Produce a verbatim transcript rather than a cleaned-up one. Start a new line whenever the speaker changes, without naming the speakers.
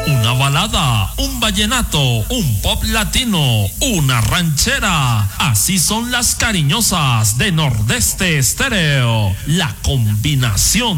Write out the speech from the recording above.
una balada, un vallenato, un pop latino, una ranchera. Así son las cariñosas de Nordeste Estéreo. La combinación